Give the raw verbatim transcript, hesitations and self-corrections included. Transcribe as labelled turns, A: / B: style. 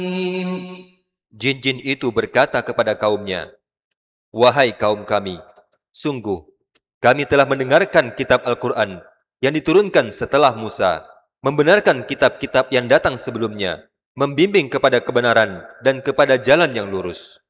A: Jin-jin itu berkata kepada kaumnya, "Wahai kaum kami, sungguh, kami telah mendengarkan kitab Al-Quran yang diturunkan setelah Musa, membenarkan kitab-kitab yang datang sebelumnya, membimbing kepada kebenaran dan kepada jalan yang lurus.